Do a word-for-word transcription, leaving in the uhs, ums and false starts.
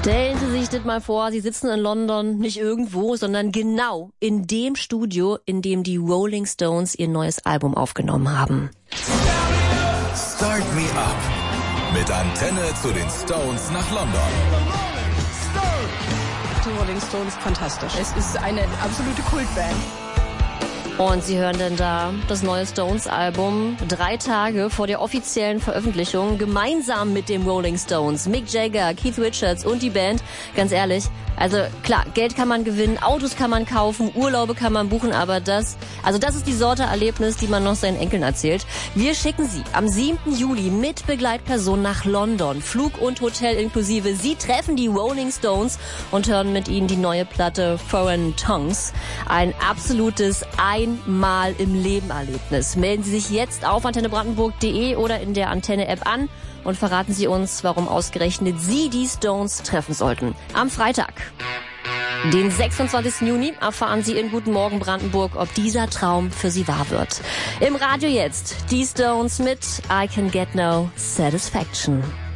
Stellen Sie sich das mal vor, Sie sitzen in London, nicht irgendwo, sondern genau in dem Studio, in dem die Rolling Stones ihr neues Album aufgenommen haben. Start Me Up. Mit Antenne zu den Stones nach London. Die Rolling Stones, fantastisch. Es ist eine absolute Kultband. Und Sie hören denn da das neue Stones-Album drei Tage vor der offiziellen Veröffentlichung gemeinsam mit dem Rolling Stones, Mick Jagger, Keith Richards und die Band. Ganz ehrlich, also klar, Geld kann man gewinnen, Autos kann man kaufen, Urlaube kann man buchen, aber das, also das ist die Sorte Erlebnis, die man noch seinen Enkeln erzählt. Wir schicken Sie am siebten Juli mit Begleitperson nach London, Flug und Hotel inklusive. Sie treffen die Rolling Stones und hören mit ihnen die neue Platte Foreign Tongues. Ein absolutes Einmal im Leben Erlebnis. Melden Sie sich jetzt auf antenne brandenburg punkt de oder in der Antenne-App an und verraten Sie uns, warum ausgerechnet Sie die Stones treffen sollten. Am Freitag, den sechsundzwanzigsten Juni, erfahren Sie in Guten Morgen Brandenburg, ob dieser Traum für Sie wahr wird. Im Radio jetzt die Stones mit I Can Get No Satisfaction.